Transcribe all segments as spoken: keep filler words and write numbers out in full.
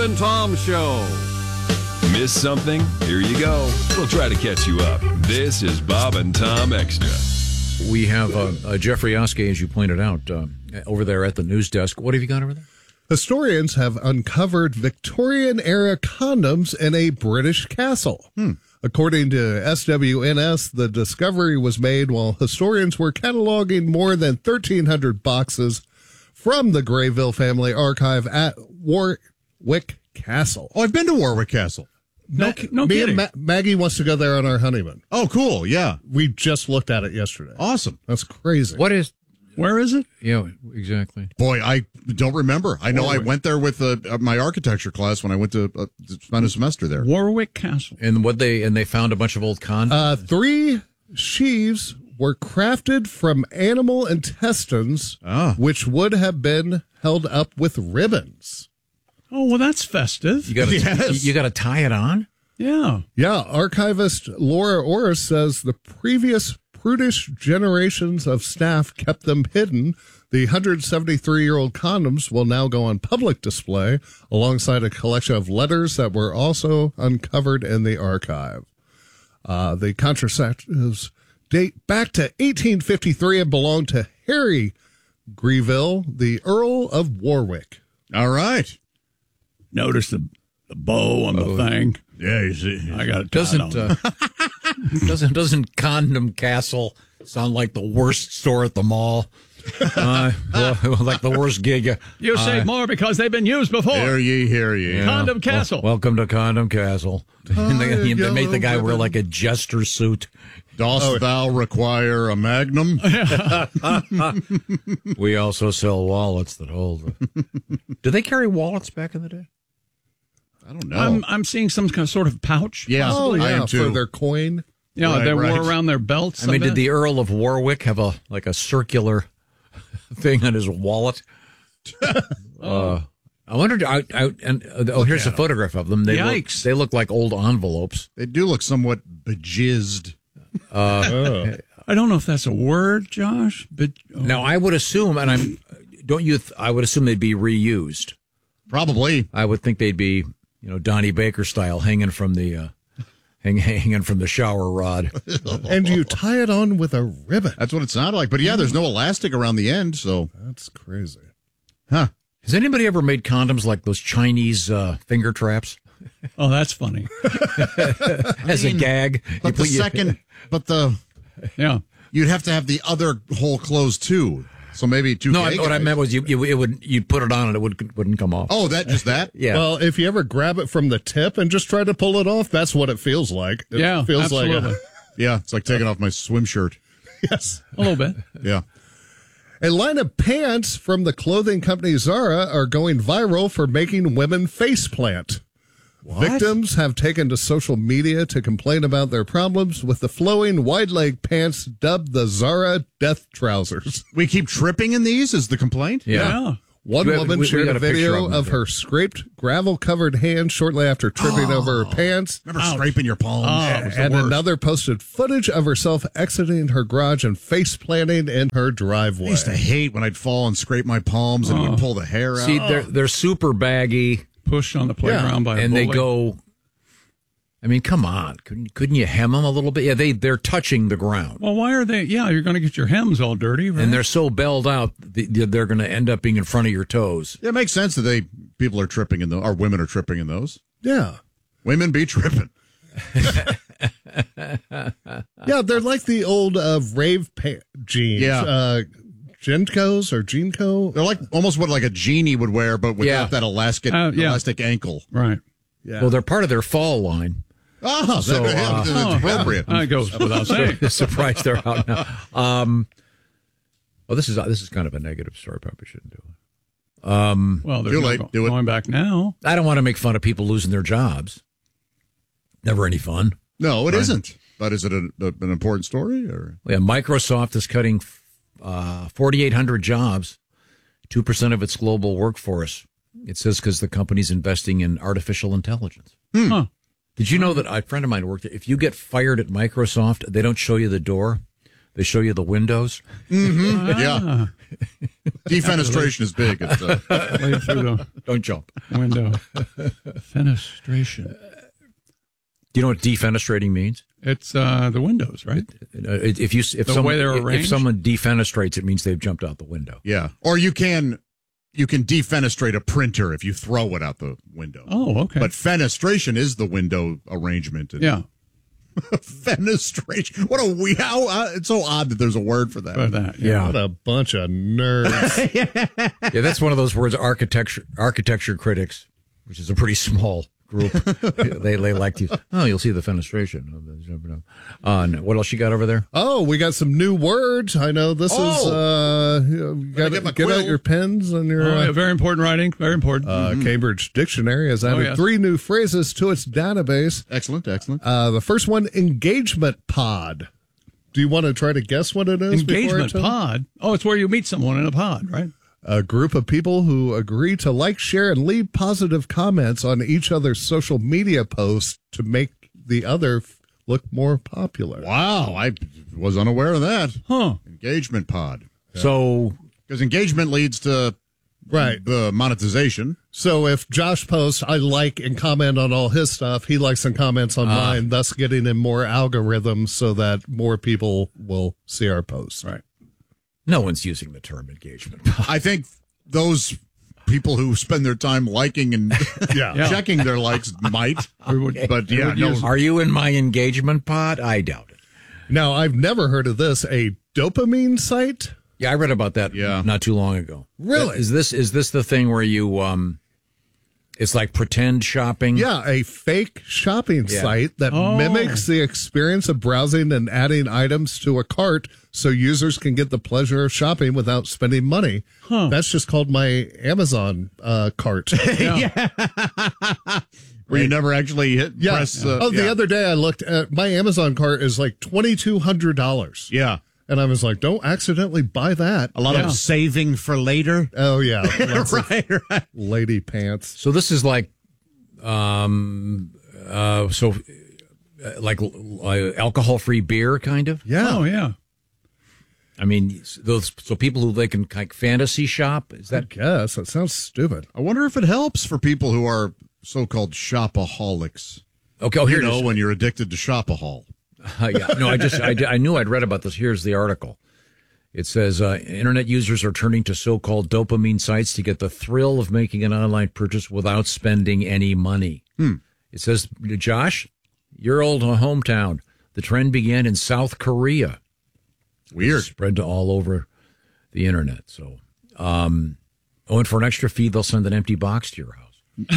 and Tom Show. Miss something? Here you go. We'll try to catch you up. This is Bob and Tom Extra. We have uh, uh, Jeffrey Oskey, as you pointed out, uh, over there at the news desk. What have you got over there? Historians have uncovered Victorian-era condoms in a British castle. Hmm. According to S W N S, the discovery was made while historians were cataloging more than thirteen hundred boxes from the Greyville family archive at Warwick Castle. Oh, I've been to Warwick Castle. No, Ma- no me kidding. and Ma- Maggie wants to go there on our honeymoon. Oh, cool. Yeah. We just looked at it yesterday. Awesome. That's crazy. What is... Where is it? Yeah, exactly. Boy, I don't remember. I know Warwick. I went there with uh, my architecture class when I went to uh, spend a semester there. Warwick Castle. And what they and they found a bunch of old condoms? Uh, three sheaves were crafted from animal intestines, Ah. which would have been held up with ribbons. Oh, well, that's festive. you got to yes. you got to tie it on? Yeah. Yeah, archivist Laura Orris says the previous prudish generations of staff kept them hidden. The one hundred seventy-three-year-old condoms will now go on public display alongside a collection of letters that were also uncovered in the archive. Uh, the contraceptives date back to eighteen fifty-three and belong to Harry Greyville, the Earl of Warwick. All right. Notice the, the bow on the thing. Yeah, you see. I got it. Doesn't uh, doesn't doesn't Condom Castle sound like the worst store at the mall? Uh, well, like the worst gig. You save uh, more because they've been used before. Hear ye, hear ye. Yeah. Condom Castle. Well, welcome to Condom Castle. And they, they make the guy wear like a jester suit. Dost Oh. thou require a magnum? We also sell wallets that hold. Did they carry wallets back in the day? I don't know. I'm I'm seeing some kind of sort of pouch. yeah, Oh, I yeah, am too. for their coin. Yeah, Right, they right. wore around their belts. I mean, did bet. the Earl of Warwick have a like a circular thing on his wallet? uh, I wondered. I, I, and uh, oh, here's a photograph of them. They look, Yikes. they look like old envelopes. They do look somewhat bejizzed. Uh, I don't know if that's a word, Josh, but oh. Now, I would assume, and I'm don't you? Th- I would assume they'd be reused. Probably. I would think they'd be, you know, Donnie Baker style, hanging from the uh, hang, hanging from the shower rod. And you tie it on with a ribbon. That's what it sounded like. But yeah, there's no elastic around the end, so. That's crazy. Huh. Has anybody ever made condoms like those Chinese uh, finger traps oh, that's funny. as a gag? You But the put your- second, but the, Yeah. you'd have to have the other hole closed too. So maybe two No, I, gay what I guys. meant was you, you it would you'd put it on and it would wouldn't come off. Oh, that, just that? yeah. Well, if you ever grab it from the tip and just try to pull it off, that's what it feels like. It Yeah, feels absolutely. like Yeah, it's like taking off my swim shirt. a, yes. A little bit. Yeah. A line of pants from the clothing company Zara are going viral for making women faceplant. Victims have taken to social media to complain about their problems with the flowing wide-leg pants dubbed the Zara death trousers. We keep tripping in these, is the complaint? yeah. Yeah. One We have- woman we- we shared got a a picture video of them of there. her scraped, gravel-covered hands shortly after tripping over her pants. Remember scraping your palms? Oh, It was the And worst. another posted footage of herself exiting her garage and face planting in her I driveway. used to hate when I'd fall and scrape my palms and it would pull the hair out. See, they're they're super baggy, Pushed on the playground by a and they bully. go. I mean, come on, couldn't couldn't you hem them a little bit? Yeah, they they're touching the ground, Well, why are they? Yeah, you're going to get your hems all dirty, right? and they're so belled out, th- they're going to end up being in front of your toes. Yeah, it makes sense that they people are tripping in those, or women are tripping in those. Yeah. Women be tripping. Yeah, they're like the old uh, rave pa- jeans. Yeah. Uh, Genkos or Genko. They're like almost what like a genie would wear, but without Yeah. that elastic Uh, yeah. elastic ankle. right. Yeah. Well, they're part of their fall line. Oh, So, that, yeah, uh, that's appropriate. That goes without saying. Surprised they're out now. Um, well, this is this is kind of a negative story. Probably shouldn't do it. Um, Well, there's Too no late. go- Do it. going back now. I don't want to make fun of people losing their jobs. Never any fun. No, it not But is it a, a, an important story? Or Yeah, Microsoft is cutting uh, forty-eight hundred jobs, two percent of its global workforce. It says because the company's investing in artificial intelligence. Hmm. Huh. Did you know that a friend of mine worked there? If you get fired at Microsoft, they don't show you the door. They show you the windows. Mm-hmm. Yeah. Defenestration is big. It's, uh, Way through the Don't jump. window. Fenestration. Do you know what defenestrating means? It's uh, the windows, right? Uh, If you if The someone, way they're if arranged? someone defenestrates, it means they've jumped out the window. yeah. Or you can you can defenestrate a printer if you throw it out the window. Oh, okay. But fenestration is the window arrangement. And yeah, Fenestration. What a we how uh, it's so odd that there's a word for that. for that. Yeah. What a bunch of nerds. Yeah, that's one of those words. Architecture architecture critics, which is a pretty small group. they they like to. Oh, you'll see the fenestration of the jumping up. Uh, and what else you got over there? Oh, we got some new words. I know this is, uh, you know, you gotta get my get out quill. your pens and your Oh, uh, yeah, very important writing. Very important. uh, Cambridge Dictionary has added yes. three new phrases to its database. Excellent, excellent. Uh, the first one, engagement pod. Do you want to try to guess what it is? before I Engagement tell you? pod. Oh, it's where you meet someone in a pod, right? A group of people who agree to like, share, and leave positive comments on each other's social media posts to make the other f- look more popular. Wow, I was unaware of that. Huh. Engagement pod. So Because engagement leads to Right. the monetization. So if Josh posts, I like and comment on all his stuff, he likes and comments on mine, thus getting in more algorithms so that more people will see our posts. Right. no one's using the term engagement. I think those people who spend their time liking and Yeah. checking their likes might. We would- But yeah, would no. use- Are you in my engagement pod? I doubt it. Now, I've never heard of this, a dopamine site. Yeah, I read about that Yeah. not too long ago. Really? Is this is this the thing where you um it's like pretend shopping? Yeah, a fake shopping Yeah. site that Oh. mimics the experience of browsing and adding items to a cart so users can get the pleasure of shopping without spending money. That's just called my Amazon uh, cart. Where you never actually hit Yeah. press. Uh, oh, the yeah. other day I looked at my Amazon cart is like twenty-two hundred dollars. Yeah. And I was like, don't accidentally buy that. A lot Yeah. of saving for later. Oh, yeah. Lots of right, right. lady pants. So this is like um uh so uh, like uh, alcohol-free beer kind of? Yeah. Oh, yeah. I mean, those so people who they can like fantasy shop, is I that guess. That sounds stupid. I wonder if it helps for people who are so-called shopaholics. Okay, oh, here you it know, is. when you're addicted to shopahol. Uh, yeah, no, I just I, I knew I'd read about this. Here's the article. It says uh, internet users are turning to so-called dopamine sites to get the thrill of making an online purchase without spending any money. Hmm. It says, Josh, your old hometown. The trend began in South Korea. Weird. Spread to all over the internet. So, um, oh, and for an extra fee, they'll send an empty box to your house.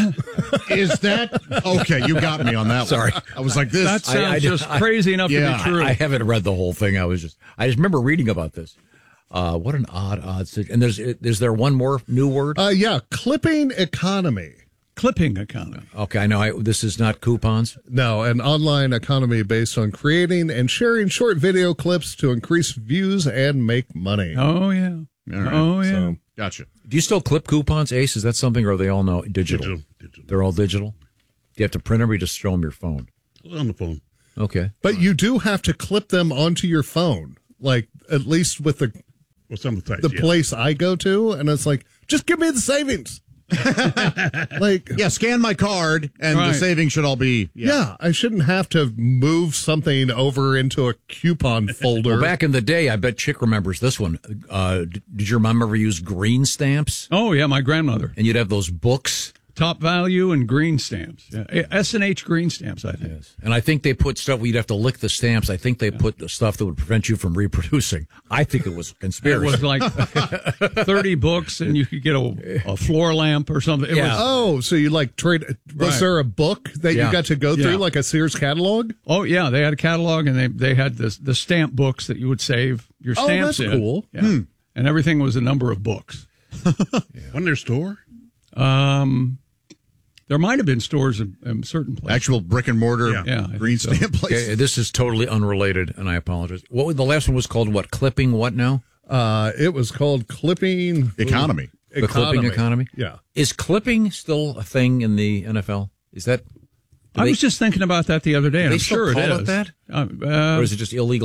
Is that okay? You got me on that Sorry. one. I was like this. That sounds I- I- just I- crazy enough yeah, to be true. I haven't read the whole thing. I was just, I just remember reading about this. Uh, what an odd, odd situation. And there's, is there one more new word? Uh, yeah, clipping economy. Clipping economy. Okay, I know. I, this is not coupons. No, an online economy based on creating and sharing short video clips to increase views and make money. Oh, yeah. All right. Oh, yeah. So, Gotcha. Do you still clip coupons, Ace? Is that something, or are they all now digital? Digital, digital. They're all digital? Do you have to print them, or you just show them your phone? On the phone. Okay. but you do have to clip them onto your phone, like at least with the Well, some of the sites, the yes. place I go to, and it's like, just give me the savings. Like, Yeah, scan my card, and Right. the savings should all be. yeah. I shouldn't have to move something over into a coupon folder. Well, back in the day, I bet Chick remembers this one. Uh, d- did your mom ever use green stamps? Oh, yeah. My grandmother. And you'd have those books. Top value and green stamps. Yeah. S and H green stamps, I think. And I think they put stuff where you'd have to lick the stamps. I think they put the stuff that would prevent you from reproducing. I think it was a It conspiracy. was like thirty books, and you could get a, a floor lamp or something. It Yeah. was, Oh, so you like trade? Was Right. there a book that Yeah. you got to go through, Yeah. like a Sears catalog? oh, yeah. They had a catalog, and they, they had this, the stamp books that you would save your Oh, stamps that's in. cool. Yeah. And everything was a number of books. Wasn't there a store? Um, there might have been stores in, in certain places. Actual brick and mortar Yeah. Yeah, I green think so. stamp place. Okay, this is totally unrelated, and I apologize. What was the last one was called? What clipping? What now? Uh, it was called clipping Economy. The clipping economy. Yeah. Is clipping still a thing in the N F L? Is that? do I they- was just thinking about that the other day, and they I'm still sure call it it is. that? Uh, or uh, is it just illegal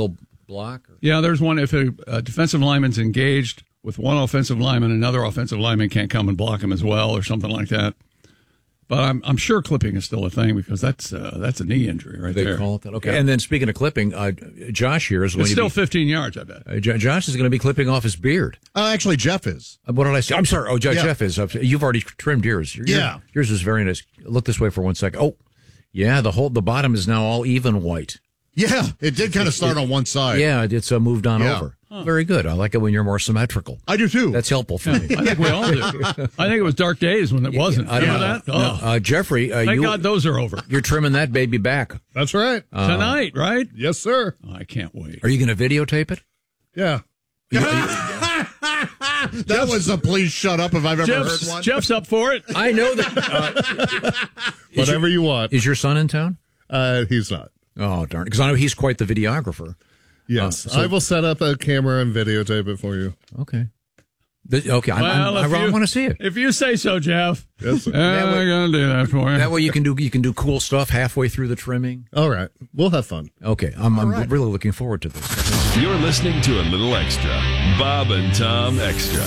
block? Or? Yeah, there's one. If a, a defensive lineman's engaged with one offensive lineman, another offensive lineman can't come and block him as well, or something like that. But I'm I'm sure clipping is still a thing because that's uh, that's a knee injury right they there. Call it that. Okay. Yeah. And then speaking of clipping, uh, Josh here is going It's to still be, fifteen yards, I bet. uh, J- Josh is going to be clipping off his beard. Uh, actually, Jeff is. Uh, what did I say? I'm sorry. Oh, J- Yeah. Jeff is. Uh, you've already trimmed yours. Your- Yeah. Yours is very nice. Look this way for one second. Oh, yeah. The whole the bottom is now all even white. Yeah, it did kind of start on one side. Yeah, it's uh, moved on Yeah. over. Very good. I like it when you're more symmetrical. I do too. That's helpful for me. I think we all do. I think it was dark days when it wasn't. I don't Remember know. that? Oh, Uh, Jeffrey, uh, thank you, God those are over. you're trimming that baby back. That's right. Uh, Tonight, right? Yes, sir. Oh, I can't wait. Are you going to videotape it? Yeah. That was a please shut up if I've ever Jeff's, heard one. Jeff's up for it. I know that. Uh, Whatever you want. is your son in town? Uh, he's not. Oh, darn. Because I know he's quite the videographer. Yes. Uh, so- I will set up a camera and videotape it for you. Okay. The- okay, I'm, Well, I'm, if I, I you- want to see it. If you say so, Jeff. Yes, sir. Uh, I'm going to do that for you. That way you can do you can do cool stuff halfway through the trimming. All right. We'll have fun. Okay, I'm, I'm really looking forward to this. You're listening to a little extra. Bob and Tom Extra.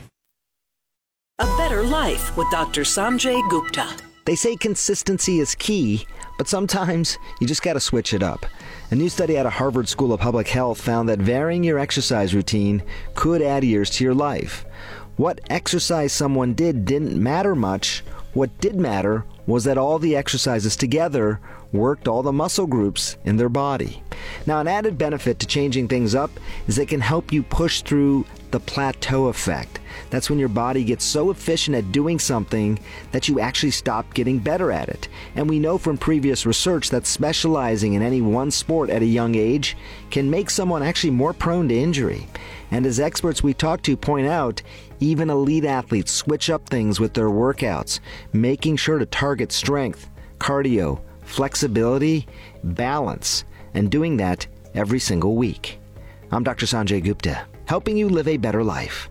A Better Life with Doctor Sanjay Gupta. They say consistency is key, but sometimes you just got to switch it up. A new study out of Harvard School of Public Health found that varying your exercise routine could add years to your life. What exercise someone did didn't matter much. What did matter was that all the exercises together worked all the muscle groups in their body. Now, an added benefit to changing things up is it can help you push through the plateau effect. That's when your body gets so efficient at doing something that you actually stop getting better at it. And we know from previous research that specializing in any one sport at a young age can make someone actually more prone to injury. And as experts we talk to point out, even elite athletes switch up things with their workouts, making sure to target strength, cardio, flexibility, balance, and doing that every single week. I'm Doctor Sanjay Gupta, helping you live a better life.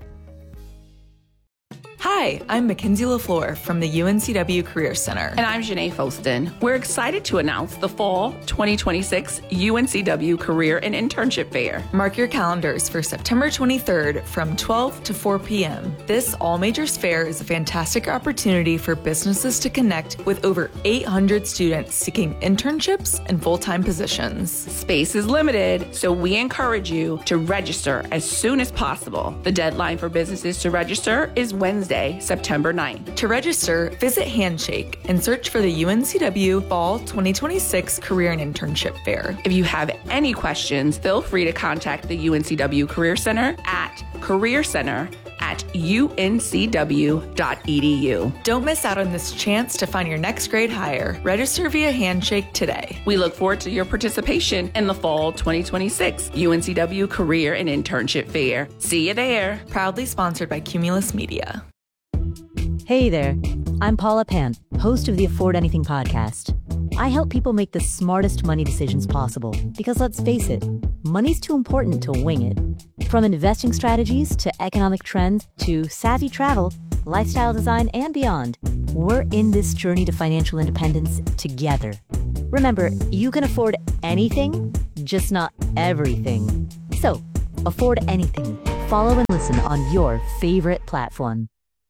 Hi, I'm Mackenzie LaFleur from the U N C W Career Center. And I'm Janae Foston. We're excited to announce the Fall twenty twenty-six U N C W Career and Internship Fair. Mark your calendars for September twenty-third from twelve to four p.m. This all-majors fair is a fantastic opportunity for businesses to connect with over eight hundred students seeking internships and full-time positions. Space is limited, so we encourage you to register as soon as possible. The deadline for businesses to register is Wednesday, September ninth. To register, visit Handshake and search for the U N C W Fall twenty twenty-six Career and Internship Fair. If you have any questions, feel free to contact the U N C W Career Center at Career Center at U N C W dot E D U. Don't miss out on this chance to find your next grade hire. Register via Handshake today. We look forward to your participation in the Fall twenty twenty-six U N C W Career and Internship Fair. See you there. Proudly sponsored by Cumulus Media. Hey there, I'm Paula Pant, host of the Afford Anything podcast. I help people make the smartest money decisions possible because, let's face it, money's too important to wing it. From investing strategies to economic trends to savvy travel, lifestyle design, and beyond, we're in this journey to financial independence together. Remember, you can afford anything, just not everything. So, afford anything. Follow and listen on your favorite platform.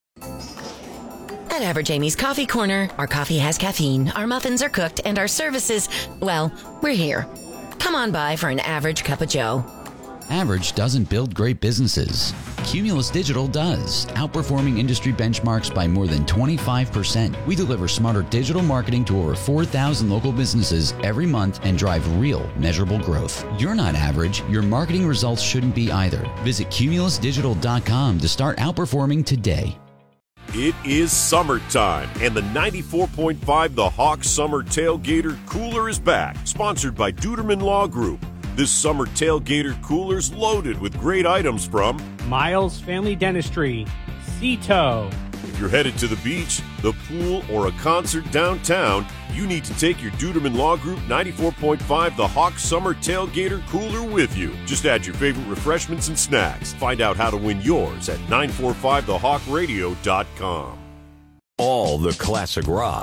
At Average Amy's Coffee Corner, our coffee has caffeine, our muffins are cooked, and our services, well, we're here. Come on by for an average cup of joe. Average doesn't build great businesses. Cumulus Digital does, outperforming industry benchmarks by more than twenty-five percent. We deliver smarter digital marketing to over four thousand local businesses every month and drive real, measurable growth. You're not average. Your marketing results shouldn't be either. Visit cumulus digital dot com to start outperforming today. It is summertime, and the ninety-four point five The Hawk Summer Tailgater Cooler is back, sponsored by Duderman Law Group. This summer tailgater cooler's loaded with great items from Miles Family Dentistry, Cito. If you're headed to the beach, the pool, or a concert downtown, you need to take your Duderman Law Group ninety-four point five The Hawk Summer Tailgater Cooler with you. Just add your favorite refreshments and snacks. Find out how to win yours at nine four five the hawk radio dot com. All the classic rock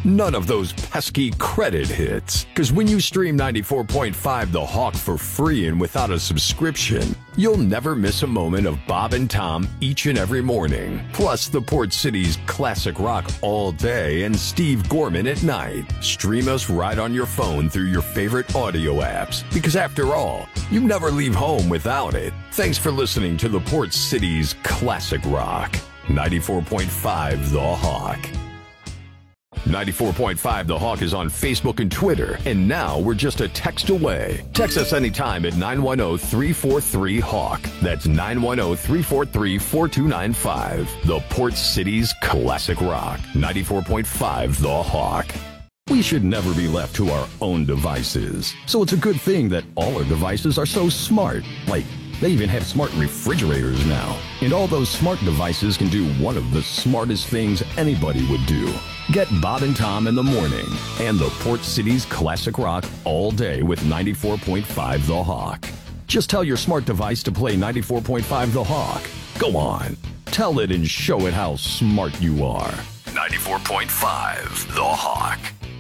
None of those pesky credit hits. Because when you stream ninety-four point five The Hawk for free and without a subscription, you'll never miss a moment of Bob and Tom each and every morning. Plus the Port City's classic rock all day and Steve Gorman at night. Stream us right on your phone through your favorite audio apps. Because after all, you never leave home without it. Thanks for listening to the Port City's classic rock. ninety-four point five The Hawk. ninety-four point five The Hawk is on Facebook and Twitter, and now we're just a text away. Text us anytime at nine one zero, three four three, HAWK. That's nine one zero, three four three, four two nine five. The Port City's classic rock. ninety-four point five The Hawk. We should never be left to our own devices. So it's a good thing that all our devices are so smart. Like, they even have smart refrigerators now. And all those smart devices can do one of the smartest things anybody would do. Get Bob and Tom in the morning and the Port City's classic rock all day with ninety-four point five The Hawk. Just tell your smart device to play ninety-four point five The Hawk. Go on. Tell it and show it how smart you are. ninety-four point five The Hawk.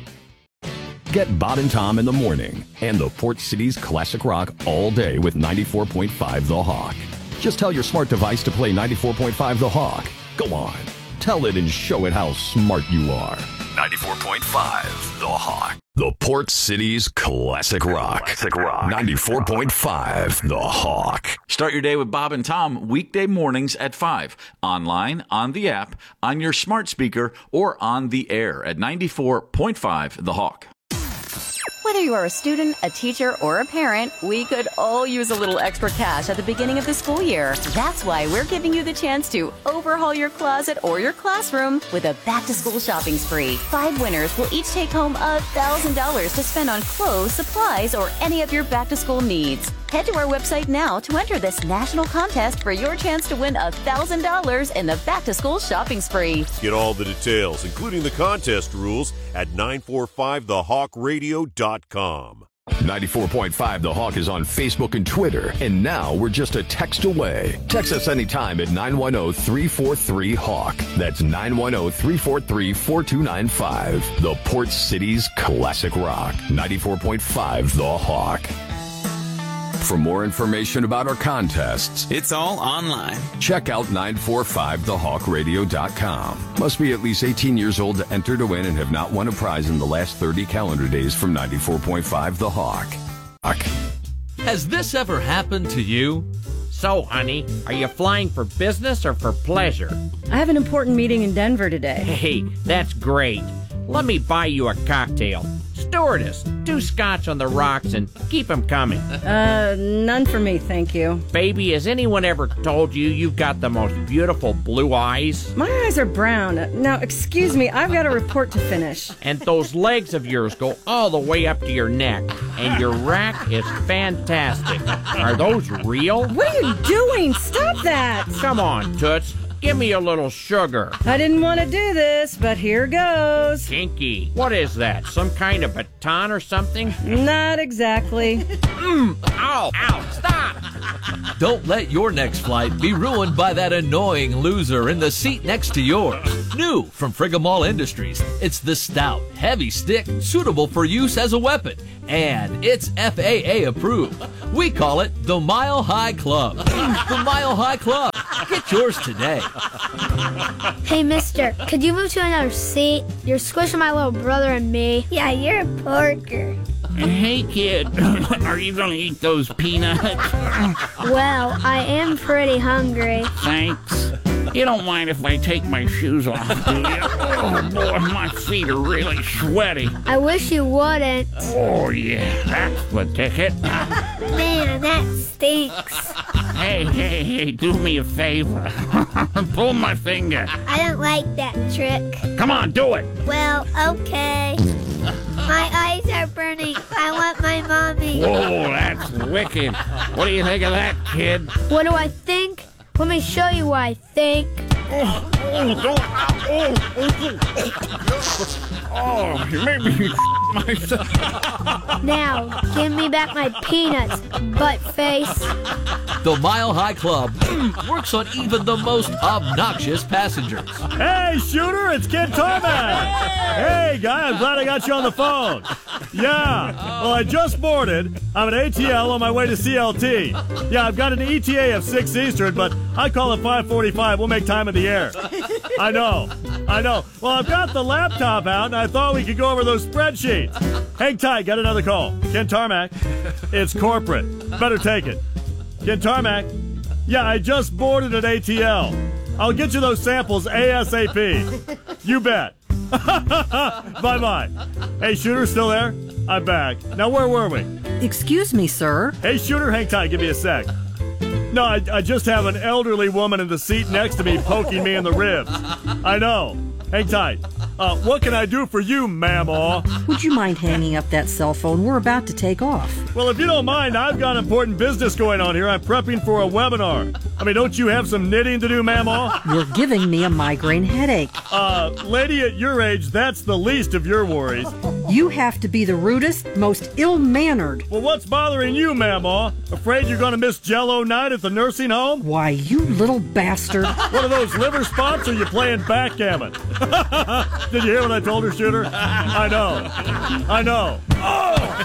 Get Bob and Tom in the morning and the Port City's classic rock all day with ninety-four point five The Hawk. Just tell your smart device to play ninety-four point five The Hawk. Go on. Tell it and show it how smart you are. ninety-four point five The Hawk. The Port City's classic rock. Classic rock. ninety-four point five The Hawk. Start your day with Bob and Tom weekday mornings at five. Online, on the app, on your smart speaker, or on the air at ninety-four point five The Hawk. Whether you are a student, a teacher, or a parent, we could all use a little extra cash at the beginning of the school year. That's why we're giving you the chance to overhaul your closet or your classroom with a back-to-school shopping spree. Five winners will each take home one thousand dollars to spend on clothes, supplies, or any of your back-to-school needs. Head to our website now to enter this national contest for your chance to win one thousand dollars in the back-to-school shopping spree. Get all the details, including the contest rules, at nine four five the hawk radio dot com. ninety-four point five The Hawk is on Facebook and Twitter, and now we're just a text away. Text us anytime at nine one zero, three four three, HAWK. That's nine one zero, three four three, four two nine five. The Port City's classic rock. ninety-four point five The Hawk. For more information about our contests, it's all online. Check out nine four five the hawk radio dot com. Must be at least eighteen years old to enter to win and have not won a prize in the last thirty calendar days from ninety-four point five The Hawk. Has this ever happened to you? So, honey, are you flying for business or for pleasure? I have an important meeting in Denver today. Hey, that's great. Let me buy you a cocktail. Stewardess, two scotch on the rocks and keep them coming. Uh, none for me, thank you. Baby, has anyone ever told you you've got the most beautiful blue eyes? My eyes are brown. Now, excuse me, I've got a report to finish. And those legs of yours go all the way up to your neck, and your rack is fantastic. Are those real? What are you doing? Stop that! Come on, Toots. Give me a little sugar. I didn't want to do this, but here goes. Kinky. What is that? Some kind of baton or something? Not exactly. mm, ow, ow, stop! Don't let your next flight be ruined by that annoying loser in the seat next to yours. New from Frigamall Industries, it's the stout, heavy stick suitable for use as a weapon. And it's F A A approved. We call it the Mile High Club. The Mile High Club. Get yours today. Hey, mister, could you move to another seat? You're squishing my little brother and me. Yeah, you're a porker. Hey, kid, are you going to eat those peanuts? Well, I am pretty hungry. Thanks. You don't mind if I take my shoes off, do you? Oh, boy, my feet are really sweaty. I wish you wouldn't. Oh, yeah, that's the ticket. Man, that stinks. Hey, hey, hey, do me a favor. Pull my finger. I don't like that trick. Come on, do it. Well, okay. My eyes are burning. I want my mommy. Whoa, that's wicked. What do you think of that, kid? What do I think? Let me show you what I think. Oh, oh, don't. Oh, oh, oh, you made me myself. Now, give me back my peanuts, butt face. The Mile High Club works on even the most obnoxious passengers. Hey, Shooter, it's Kid Tarmac. Hey, guy, I'm glad I got you on the phone. Yeah, well, I just boarded. I'm at A T L on my way to C L T. Yeah, I've got an E T A of six Eastern, but I call it five forty-five. We'll make time in the air. I know, I know. Well, I've got the laptop out, and I thought we could go over those spreadsheets. Hang tight, got another call. Ken Tarmac. It's corporate. Better take it. Ken Tarmac. Yeah, I just boarded at A T L. I'll get you those samples ASAP. You bet. Bye-bye. Hey, Shooter, still there? I'm back. Now, where were we? Excuse me, sir. Hey, Shooter, hang tight. Give me a sec. No, I, I just have an elderly woman in the seat next to me poking me in the ribs. I know. Hang tight. Uh, what can I do for you, ma'am-aw? Would you mind hanging up that cell phone? We're about to take off. Well, if you don't mind, I've got important business going on here. I'm prepping for a webinar. I mean, don't you have some knitting to do, ma'am-aw? You're giving me a migraine headache. Uh, lady at your age, that's the least of your worries. You have to be the rudest, most ill-mannered. Well, what's bothering you, ma'am-aw? Afraid you're going to miss Jell-O night at the nursing home? Why, you little bastard. One of those liver spots, or you playing backgammon? Did you hear what I told her, Shooter? I know. I know. Oh!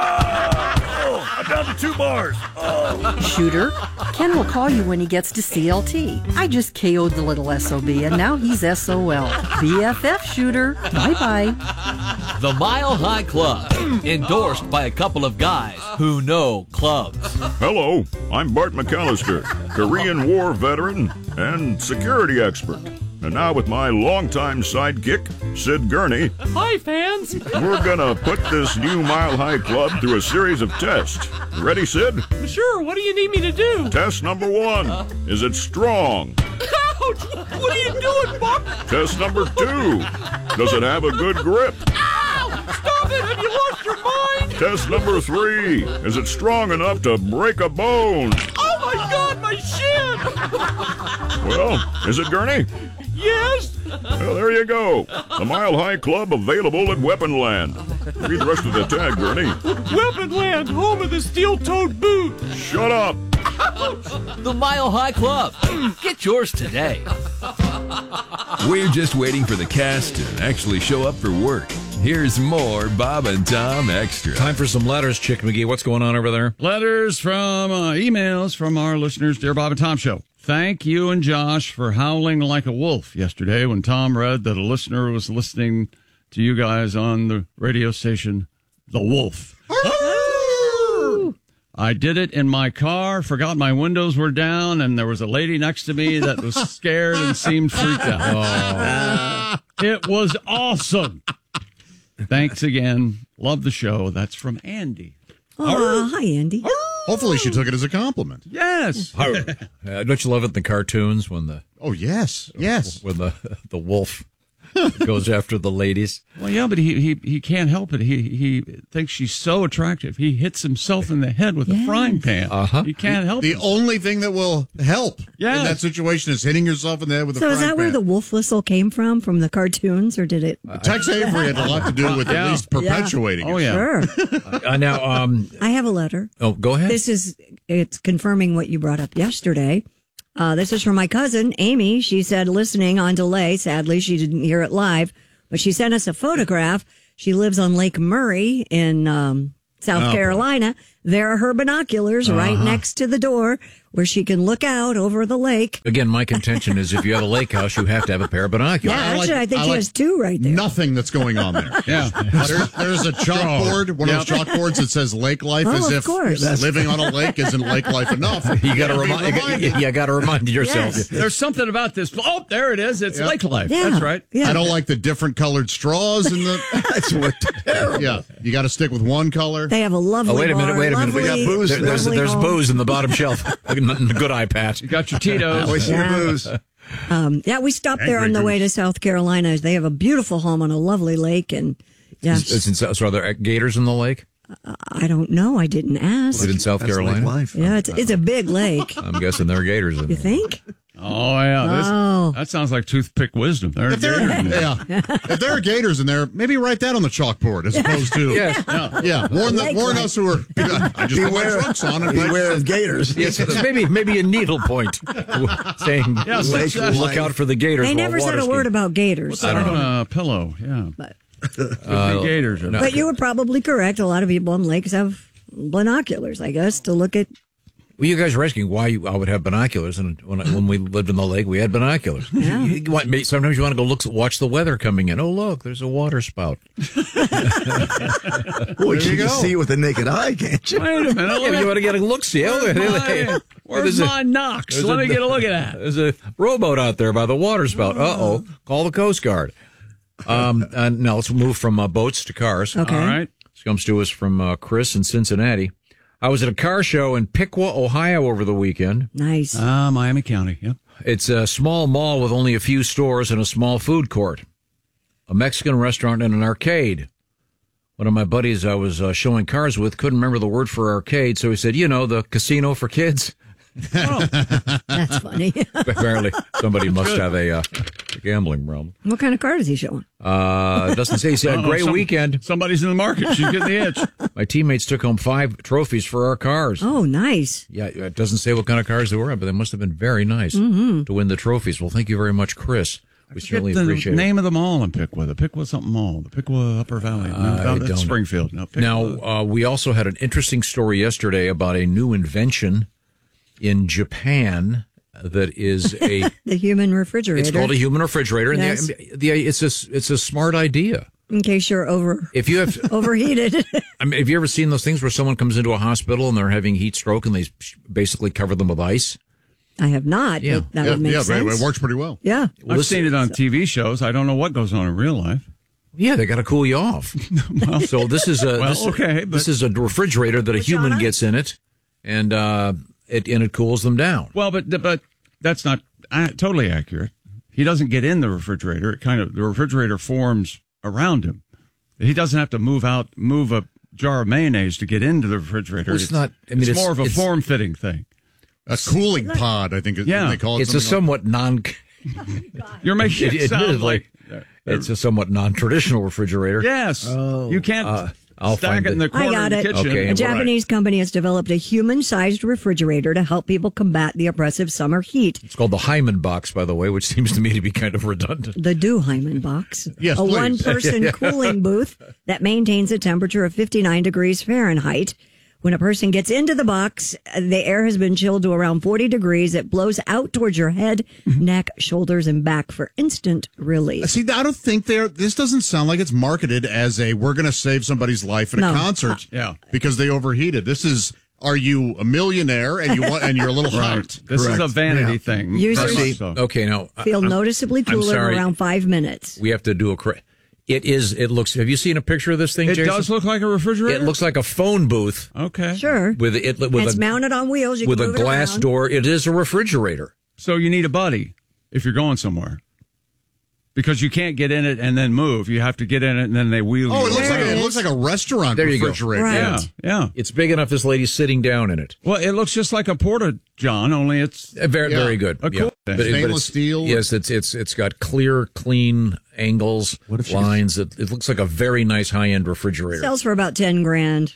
Oh! I'm down to two bars. Oh! Shooter, Ken will call you when he gets to C L T. I just K O'd the little S O B, and now he's S O L. B F F, Shooter. Bye-bye. The Mile High Club, endorsed by a couple of guys who know clubs. Hello, I'm Bart McAllister, Korean War veteran and security expert. And now with my longtime sidekick, Sid Gurney, Hi, fans. we're gonna put this new Mile High Club through a series of tests. Ready, Sid? Sure, what do you need me to do? Test number one, is it strong? Ouch! What are you doing, Bob? Test number two, does it have a good grip? Ow! Stop it! Have you lost your mind? Test number three, is it strong enough to break a bone? Oh my God, my shin! Well, is it, Gurney? Yes. Well, there you go. The Mile High Club available at Weaponland. Read the rest of the tag, Gurney. Weaponland, home of the steel-toed boot. Shut up. The Mile High Club. Get yours today. We're just waiting for the cast to actually show up for work. Here's more Bob and Tom Extra. Time for some letters, Chick McGee. What's going on over there? Letters from uh, emails from our listeners, Dear Bob and Tom Show. Thank you and Josh for howling like a wolf yesterday when Tom read that a listener was listening to you guys on the radio station, The Wolf. I did it in my car, forgot my windows were down, and there was a lady next to me that was scared and seemed freaked out. Oh. It was awesome. Thanks again. Love the show. That's from Andy. Oh, hi, Andy. Hopefully she took it as a compliment. Yes. uh, don't you love it in the cartoons when the oh yes yes when the the wolf goes after the ladies? Well, yeah, but he he he can't help it. He he thinks she's so attractive. He hits himself in the head with yes. a frying pan. Uh-huh. He can't help the it. The only thing that will help yes. in that situation is hitting yourself in the head with so a frying pan. So is that where the wolf whistle came from, from the cartoons, or did it? Uh, Tex Avery had a lot to do with yeah. at least perpetuating yeah. Oh, it. yeah. Sure. uh, now, um, I have a letter. Oh, go ahead. This is, it's confirming what you brought up yesterday. Uh, this is from my cousin, Amy. She said, listening on delay. Sadly, she didn't hear it live. But she sent us a photograph. She lives on Lake Murray in um, South oh, Carolina. Boy. There are her binoculars uh-huh. right next to the door where she can look out over the lake. Again, my contention is if you have a lake house, you have to have a pair of binoculars. Yeah, actually, I, like, I think I she like has two right there. Nothing that's going on there. yeah. There, there's a chalkboard, one yep. of those chalkboards that says lake life, oh, as of if course. living on a lake isn't lake life enough. You got to remind you, you got to remind yourself. Yes. There's something about this. Oh, there it is. It's yep. lake life. Yeah. That's right. Yeah. I don't like the different colored straws in the. That's what. Yeah, you got to stick with one color. They have a lovely. Oh, wait a minute! bar, Wait a minute! lovely, We got booze. There, there's there's home. booze in the bottom shelf. Good eye, Pat. You got your Tito's. Always yeah. booze. Um, yeah, we stopped there on the way to South Carolina. They have a beautiful home on a lovely lake, and yeah. Is, is in, so are there gators in the lake? Uh, I don't know. I didn't ask. Is it in South That's Carolina? Lake life. Yeah, it's it's a big lake. I'm guessing there are gators in You there. think? Oh, yeah. This, Oh. That sounds like toothpick wisdom. There are If there, gators in there. yeah, if there are gators in there, maybe write that on the chalkboard as opposed to Yes. yeah, yeah. Warn the, warn us who are. I just put my Beware- trunks on it. beware of gators. Yes, it's maybe maybe a needle point saying Yeah, look, success. look out for the gators. They while never said water a word skiing. about gators. What's that on a pillow? Yeah. But, Could Uh, be gators. Or no. but you were probably correct. A lot of people on lakes have binoculars, I guess, to look at. Well, you guys are asking why you, I would have binoculars, and when I, when we lived in the lake, we had binoculars. Yeah. You, you want, sometimes you want to go look, watch the weather coming in. Oh, look, there's a water spout. Well, you you can go. see it with the naked eye, can't you? Wait a minute. Yeah, Look you want to get a look see. Oh, Where's hey, my, hey, where's there's a- my Knox? there's Let a- me get a look at that. There's a rowboat out there by the water spout. Uh oh, call the Coast Guard. Um, uh, now let's move from uh, boats to cars. Okay. All right. This comes to us from uh, Chris in Cincinnati. I was at a car show in Piqua, Ohio over the weekend. Nice. Ah, Miami County. Yep. It's a small mall with only a few stores and a small food court, a Mexican restaurant, and an arcade. One of my buddies I was uh, showing cars with couldn't remember the word for arcade, so he said, you know, the casino for kids. That's funny. Apparently, somebody must have a, uh, a gambling problem. What kind of car is he showing? Uh, doesn't say. He said, a Uh-oh, great some- weekend. Somebody's in the market. She's getting the itch. My teammates took home five trophies for our cars. Oh, nice. Yeah, it doesn't say what kind of cars they were, but they must have been very nice Mm-hmm. to win the trophies. Well, thank you very much, Chris. We certainly Get the appreciate name it. of the mall in Piqua. The Piqua something mall. The Piqua Upper Valley. No, I no, that's don't- Springfield. No, Piqua. Now, uh, we also had an interesting story yesterday about a new invention in Japan that is a. The human refrigerator. It's called a human refrigerator, and Yes. the, the it's a it's a smart idea. In case you're over If you have, overheated. I mean, have you ever seen those things where someone comes into a hospital and they're having heat stroke and they basically cover them with ice? I have not. Yeah. but that yeah, would make yeah, sense. it works pretty well. Yeah. I've seen it on T V shows. I don't know what goes on in real life. Yeah, they got to cool you off. So this is a Well, this, okay, but- this is a refrigerator that a human gets in it, and uh, it and it cools them down. Well, but but that's not uh, totally accurate. He doesn't get in the refrigerator. It kind of the refrigerator forms around him. He doesn't have to move out, move a jar of mayonnaise to get into the refrigerator. Well, it's not- I mean, it's, it's- more of a it's- form-fitting thing. A cooling pod, I think. Is, Yeah. they call it. It's a something somewhat non. You're making it, sound admittedly, like it's a somewhat non-traditional refrigerator. yes. you can't Uh, I'll stack find it in it. the I corner got of the it. kitchen. Okay. A Right. Japanese company has developed a human-sized refrigerator to help people combat the oppressive summer heat. It's called the Hyman box, by the way, which seems to me to be kind of redundant. The Duheimen box. Yes, a please. one-person cooling booth that maintains a temperature of fifty-nine degrees Fahrenheit. When a person gets into the box, the air has been chilled to around forty degrees. It blows out towards your head, neck, shoulders, and back for instant relief. See, I don't think they're. This doesn't sound like it's marketed as a "we're going to save somebody's life at No. a concert." Yeah. because they overheated. This is. Are you a millionaire and you want and you're a little hot? This is a Correct. vanity Yeah. thing. Users- Very much so. Okay, now I- Feel I'm- noticeably I'm cooler sorry. in around five minutes. We have to do a. Cra- it is. It looks. Have you seen a picture of this thing? It Jason? does look like a refrigerator. It looks like a phone booth okay. Sure. with it with it's a mounted on wheels. You with can a move it glass around. door. It is a refrigerator. So you need a buddy if you're going somewhere. Because you can't get in it and then move. You have to get in it and then they wheel Oh, you. it looks like There a, it it looks is. like a restaurant There you go. refrigerator. Right. Yeah, yeah. It's big enough. This lady's sitting down in it. Well, it looks just like a porta john, only it's Uh, Very, Yeah. very good. A cool yeah. thing. But it- but Stainless it's- steel. Yes, it's it's it's got clear, clean angles, lines. It, it looks like a very nice high end refrigerator. Sells for about ten grand.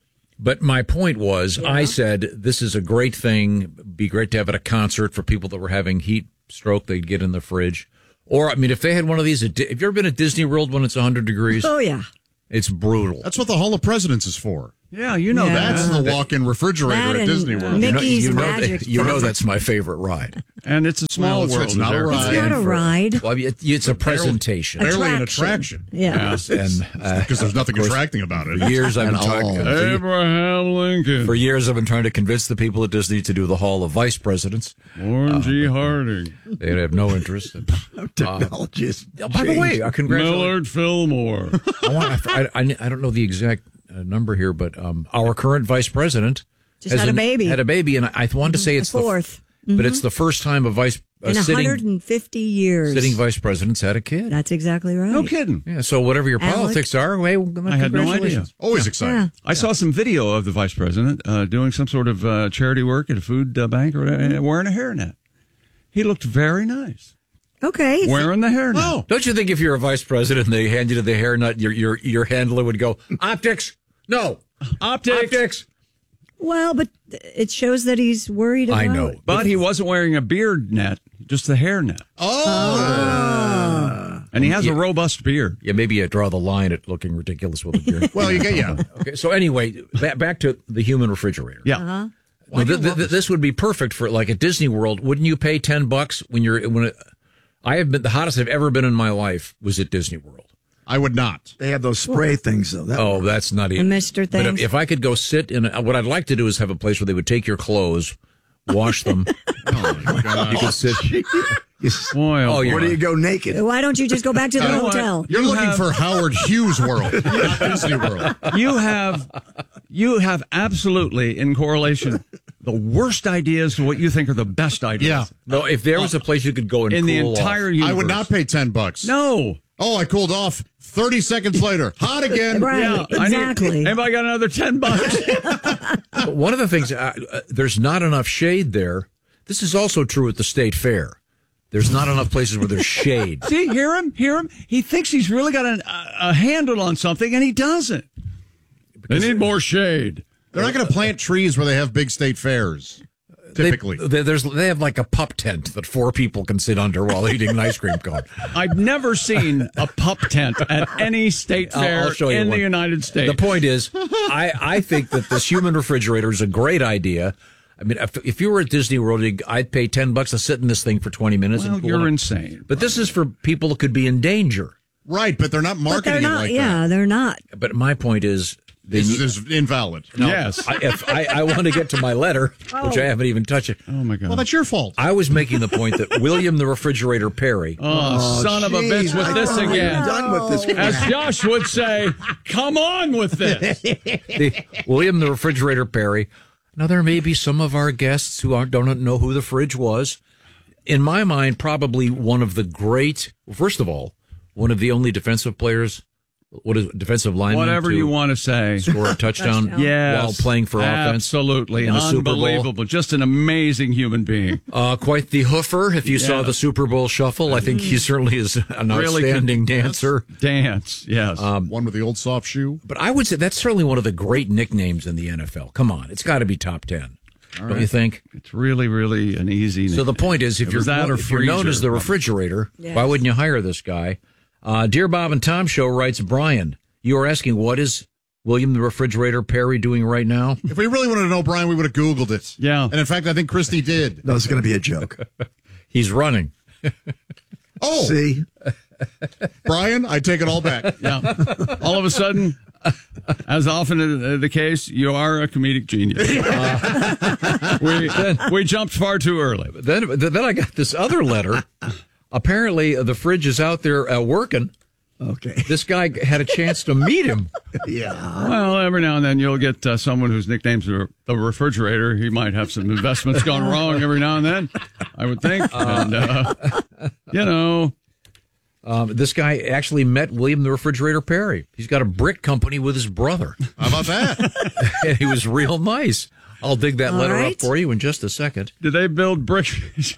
But my point was, I said this is a great thing. Be great to have at a concert for people that were having heat stroke. They'd get in the fridge. Or I mean, if they had one of these, at Di- have you ever been at Disney World when it's one hundred degrees? Oh, yeah. It's brutal. That's what the Hall of Presidents is for. Yeah, you know Yeah. that. That's the walk-in refrigerator That at and, Disney uh, World. Mickey- You know, Mickey's you know, Magic that- you know Fest. that's my favorite ride. And it's a small Well, it's- world. it's not is a there. ride. It's not a ride. Well, I mean, it, it's a presentation. Barely an attraction. Yeah. Yes, and uh, Because there's nothing of course, attracting about it. For years, I've been At all. talking. Abraham Lincoln. For years, I've been trying to convince the people at Disney to do the Hall of Vice Presidents. Warren G. Harding. They have no interest. In, Technology is uh, by the way, I congratulate. Millard Fillmore. I want. I, I, I don't know the exact uh, number here, but um, our current vice president Just has had a an- baby. Had a baby, and I, I wanted to say it's The fourth. the, f- but it's the first time a vice a In sitting one hundred fifty years. sitting vice president's had a kid. That's exactly right. No kidding. Yeah. So whatever your Alec? politics are, hey, well, I had no idea. congratulations. Always exciting. Yeah. I saw some video of the vice president uh, doing some sort of uh, charity work at a food uh, bank or uh, wearing a hairnet. he looked very nice. Okay. Wearing the hairnet. Oh. Don't you think if you're a vice president and they hand you the hairnet, your your your handler would go, optics? No. Optics. Optics. Well, but it shows that he's worried about I know. But he wasn't wearing a beard net, just the hairnet. Oh. And he has a robust beard. Yeah, maybe you draw the line at looking ridiculous with a beard. Well, you get, yeah. Okay, so anyway, back, back to the human refrigerator. Yeah. Uh-huh. Well, th- th- th- this would be perfect for like at Disney World. Wouldn't you pay ten bucks when you're when it, I have been the hottest I've ever been in my life was at Disney World. I would not. They have those spray things, though. That oh, that's not even. The Mister But if, things. if I could go sit in, a, what I'd like to do is have a place where they would take your clothes, wash them. Oh, my God. You could sit. Boy, Oh, Where you're do you go naked? Why don't you just go back to the You know hotel? You're You looking have- for Howard Hughes World, not Disney World. You have, you have absolutely in correlation the worst ideas to what you think are the best ideas. Yeah. No, if there was a place you could go and in the cool entire off. universe. I would not pay ten bucks. No. Oh, I cooled off. Thirty seconds later, hot again. Right, Yeah, I exactly. need, anybody got another ten bucks? But one of the things, uh, uh, there's not enough shade there. This is also true at the state fair. There's not enough places where there's shade. See, hear him, hear him. He thinks he's really got an, a, a handle on something, and he doesn't. They need more shade. They're not going to plant trees where they have big state fairs. Typically, they, they, there's they have like a pup tent that four people can sit under while eating an ice cream cone. I've never seen a pup tent at any state I'll- fair I'll show you in one. the United States. The point is, I, I think that this human refrigerator is a great idea. I mean, if, if you were at Disney World, I'd pay ten bucks to sit in this thing for twenty minutes. Well, and cool you're it. insane. But this is for people that could be in danger. right? But they're not But marketing they're it not. like Yeah, that. they're not. But my point is, they This need, is invalid. no, Yes. I, if I, I want to get to my letter, which I haven't even touched it. Oh, my God. Well, that's your fault. I was making the point that William the Refrigerator Perry. Oh, son of a bitch with this I'm again. done with this. As Josh would say, come on with this. the, William the Refrigerator Perry. Now, there may be some of our guests who aren't, don't know who the fridge was. In my mind, probably one of the great, well, first of all, one of the only defensive players, what is it, defensive lineman Whatever to you want to say. score a touchdown, Touchdown. Yes. while playing for offense. Absolutely. in the Super Bowl. Unbelievable. Just an amazing human being. Uh, quite the hoofer. If you saw Yeah. the Super Bowl shuffle, I think he certainly is an Really outstanding could- dancer. Dance, yes. Um, One with the old soft shoe. But I would say that's certainly one of the great nicknames in the N F L. Come on, it's got to be top ten. All Don't right. you think? It's really, really an easy. So the point is, if It you're was that or if you're known freezer. as the refrigerator, Yes. why wouldn't you hire this guy? Uh, Dear Bob and Tom Show writes Brian. You are asking what is William the Refrigerator Perry doing right now? If we really wanted to know, Brian, we would have Googled it. Yeah. And in fact, I think Christy did. No, it's going to be a joke. He's running. Oh, See? Brian, I take it all back. Yeah. All of a sudden, as often is the case, you are a comedic genius. Uh, we, we jumped far too early. Then then I got this other letter. Apparently, uh, the fridge is out there uh, working. Okay. This guy had a chance to meet him. Yeah. Well, every now and then you'll get uh, someone whose nickname's the the refrigerator. He might have some investments gone wrong every now and then, I would think. And, uh, you know. Um, this guy actually met William the Refrigerator Perry. He's got a brick company with his brother. How about that? And he was real nice. I'll dig that All letter right. up for you in just a second. Do they build bricks?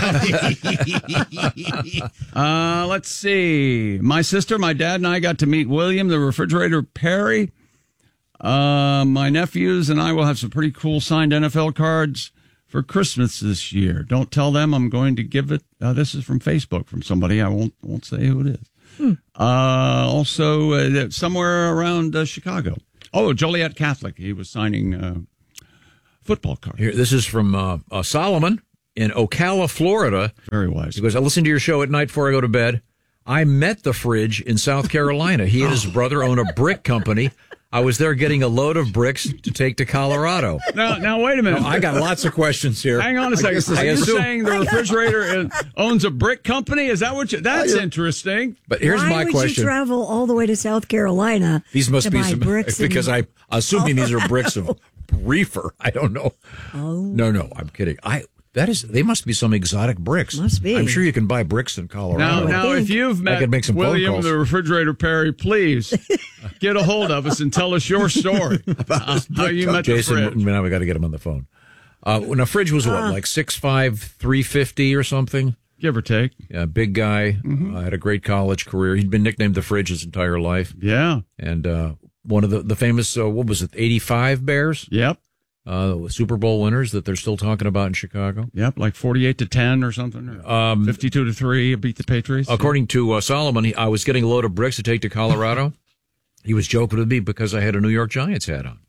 uh, let's see. My sister, my dad, and I got to meet William the Refrigerator Perry. Uh, my nephews and I will have some pretty cool signed N F L cards for Christmas this year. Don't tell them I'm going to give it. Uh, this is from Facebook from somebody. I won't won't say who it is. Hmm. Uh, also, uh, somewhere around uh, Chicago. Oh, Joliet Catholic. He was signing uh, football cards. Here, this is from uh, uh, Solomon in Ocala, Florida. Very wise. He goes, I listen to your show at night before I go to bed. I met the fridge in South Carolina. He and his brother own a brick company. I was there getting a load of bricks to take to Colorado. Now, now wait a minute. No, I got lots of questions here. Hang on a second. I Are you assume- saying the refrigerator is- owns a brick company? Is that what you? That's interesting. But here's Why my would question. you travel all the way to South Carolina? These must to be buy some bricks and- because I'm assuming these are bricks of reefer. I don't know. Oh. No, no, I'm kidding. I that is they must be some exotic bricks. Must be. I'm sure you can buy bricks in Colorado. Now, now, if you've I met could make some phone William calls. the Refrigerator Perry, please get a hold of us and tell us your story. Uh, how you met the Jason, fridge. now we got to get him on the phone. Uh, when a fridge was what, Ah. like six five, three fifty or something? Give or take. Yeah, big guy. Mm-hmm. Uh, had a great college career. He'd been nicknamed the Fridge his entire life. Yeah. And uh, one of the, the famous, uh, what was it, eighty-five Bears? Yep. Uh, Super Bowl winners that they're still talking about in Chicago. Yep, like forty-eight to ten or something. Or Um, fifty-two to three, beat the Patriots. According to uh, Solomon, he, I was getting a load of bricks to take to Colorado. He was joking with me because I had a New York Giants hat on.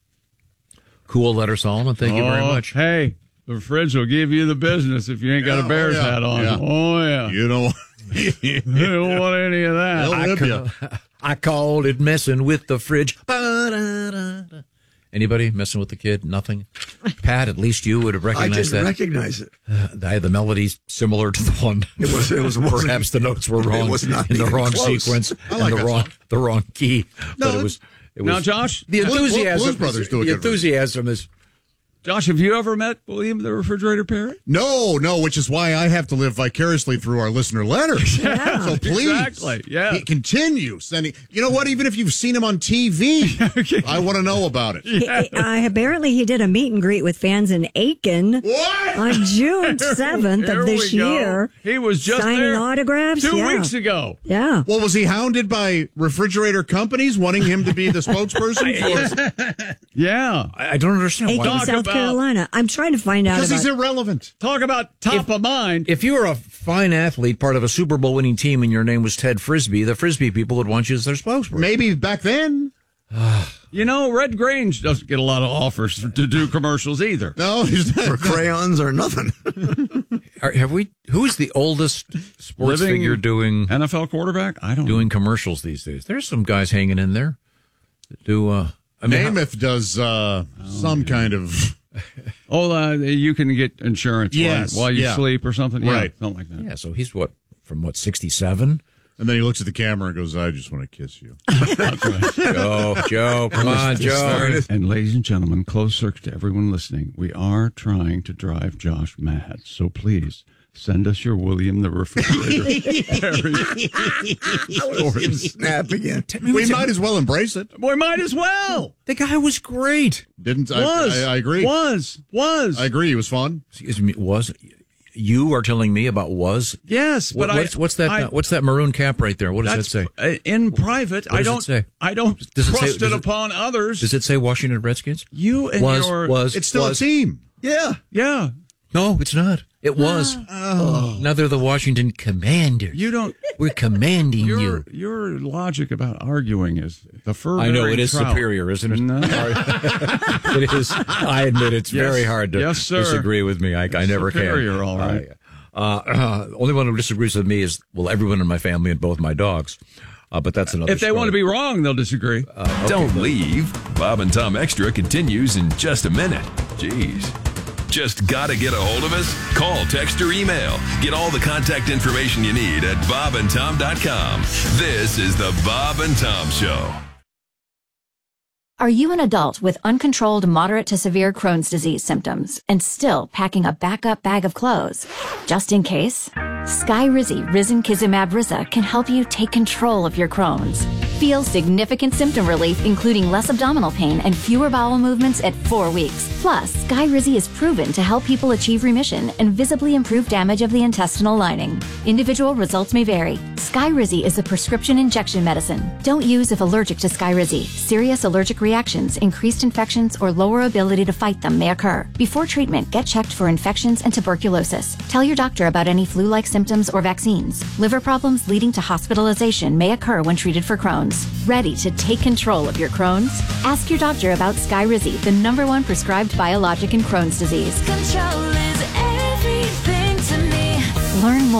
Cool letter, Solomon. Thank you very Oh, much. Hey, the Fridge will give you the business if you ain't got Yeah, a Bears oh, yeah, hat on. yeah. Oh, yeah. You don't, you don't want any of that. They'll I, whip you. ca- I called it messing with the fridge. Ba-da-da-da. Anybody messing with the kid? Nothing? Pat, at least you would have I recognized didn't that. recognize it. Uh, I had the melodies similar to the one. It was- it was- wasn't- Perhaps the notes were it wrong was not in the even wrong close. sequence I and like the that wrong song. the wrong key. No, but it was. It Now, was Josh, the Blues- enthusiasm. Blues Brothers do a the good version. enthusiasm is. Josh, have you ever met William the Refrigerator Perry? No, no, which is why I have to live vicariously through our listener letters. Yeah, so please, exactly, yeah. he- continue sending. You know what? Even if you've seen him on T V, I want to know about it. He- uh, apparently, he did a meet and greet with fans in Aiken What? on June seventh Here of this we go. year. He was just signing there autographs two yeah. weeks ago. Yeah. Well, was he hounded by refrigerator companies wanting him to be the spokesperson for? Yeah. I, I don't understand Aiken, why. Talk South about- Carolina. I'm trying to find out Because about he's irrelevant. Talk about top of mind. If you were a fine athlete, part of a Super Bowl winning team, and your name was Ted Frisbee, the Frisbee people would want you as their spokesperson. Maybe back then. You know, Red Grange doesn't get a lot of offers to do commercials either. No, he's not. For crayons or nothing. Are, have we? Who is the oldest sports Living figure doing N F L quarterback? I don't doing commercials these days? There's some guys hanging in there that do. Uh, I mean, Namath does uh, some kind of. Oh, uh, you can get insurance Yes, while, while you yeah. sleep or something. Yeah, Right. something like that. yeah. So he's what from what sixty-seven? And then he looks at the camera and goes, "I just want to kiss you." Joe, Joe, come on, Joe. And ladies and gentlemen, close circuit to everyone listening, we are trying to drive Josh mad. So please send us your William the Refrigerator. Him snap again. We might as well embrace it. We might as well. The guy was great. Didn't I? Was. I, I agree. Was. Was. I agree. He was fun. Excuse me. Was you are telling me about was? Yes, but What- what's, I, what's that? I, uh, what's that maroon cap right there? What does that that's, say? uh, in private, What I does it don't say? I don't Does it say- trust does it it- upon others. Does it say Washington Redskins? You and was your was It's still was. a team. Yeah. yeah. No, it's not. It was. Oh. Now they're the Washington Commanders. You don't. We're commanding Your you. your logic about arguing is the fur. I know it is trout. superior, isn't it? No. It is. I admit it's Yes. very hard to Yes, sir. disagree with me. I, I never superior, can. all right. I, uh, uh, only one who disagrees with me is well, everyone in my family and both my dogs. Uh, but that's another. If they story. want to be wrong, they'll disagree. Uh, Don't leave. Bob and Tom Extra continues in just a minute. Jeez. Just gotta get a hold of us? Call, text, or email. Get all the contact information you need at bob and tom dot com. This is the Bob and Tom Show. Are you an adult with uncontrolled moderate to severe Crohn's disease symptoms and still packing a backup bag of clothes? Just in case? Skyrizi Risankizumab Riza can help you take control of your Crohn's. Feel significant symptom relief, including less abdominal pain and fewer bowel movements at four weeks. Plus, Skyrizi is proven to help people achieve remission and visibly improve damage of the intestinal lining. Individual results may vary. Skyrizi is a prescription injection medicine. Don't use if allergic to Skyrizi. Serious allergic reactions, increased infections, or lower ability to fight them may occur. Before treatment, get checked for infections and tuberculosis. Tell your doctor about any flu-like symptoms or vaccines. Liver problems leading to hospitalization may occur when treated for Crohn's. Ready to take control of your Crohn's? Ask your doctor about Skyrizi, the number one prescribed biologic in Crohn's disease. Control is everything to me. Learn more.